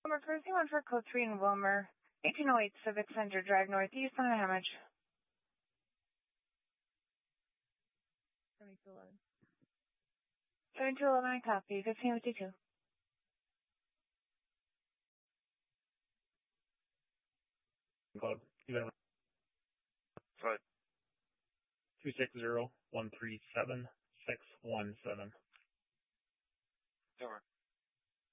Wilmer Cruising, one for code 3 in Wilmer. 1808 Civic Center Drive Northeast on Hamage. 7211. 7211, I copy. 1552. Club. Even Good. 260-137-617. Over.